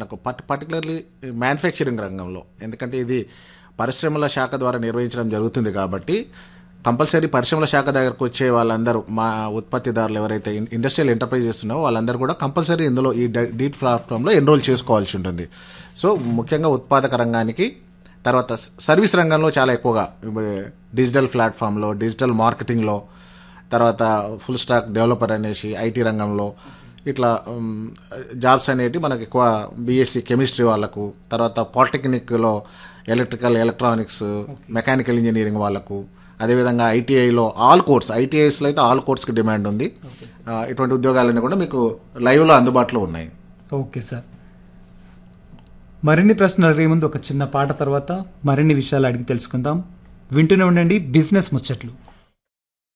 మనకు particularly manufacturing రంగంలో, ఎందుకంటే ఇది పరిశ్రమల శాఖ ద్వారా నిర్వహించడం జరుగుతుంది కాబట్టి కంపల్సరీ పరిశ్రమల శాఖ దగ్గరకు వచ్చే వాళ్ళందరూ, మా ఉత్పత్తిదారులు ఎవరైతే ఇండస్ట్రియల్ ఎంటర్ప్రైజ్ చేస్తున్నారో వాళ్ళందరూ కూడా కంపల్సరీ ఇందులో ఈ డీట్ ప్లాట్ఫామ్లో ఎన్రోల్ చేసుకోవాల్సి ఉంటుంది. సో ముఖ్యంగా ఉత్పాదక రంగానికి, తర్వాత సర్వీస్ రంగంలో చాలా ఎక్కువగా డిజిటల్ ప్లాట్ఫామ్లో, డిజిటల్ మార్కెటింగ్లో, తర్వాత ఫుల్ స్టాక్ డెవలపర్ అనేసి ఐటీ రంగంలో ఇట్లా జాబ్స్ అనేవి మనకు ఎక్కువ బీఎస్సీ కెమిస్ట్రీ వాళ్ళకు, తర్వాత పాలిటెక్నిక్లో ఎలక్ట్రికల్, ఎలక్ట్రానిక్స్, మెకానికల్ ఇంజనీరింగ్ వాళ్ళకు, అదేవిధంగా ఐటీఐలో ఆల్ కోర్స్, ఐటీఐస్లో అయితే ఆల్ కోర్స్కి డిమాండ్ ఉంది. ఇటువంటి ఉద్యోగాలన్నీ కూడా మీకు లైవ్లో అందుబాటులో ఉన్నాయి. ఓకే సార్, మరిన్ని ప్రశ్నలు అడిగే ముందు ఒక చిన్న పాట తర్వాత మరిన్ని విషయాలు అడిగి తెలుసుకుందాం. వింటూనే ఉండండి బిజినెస్ ముచ్చట్లు.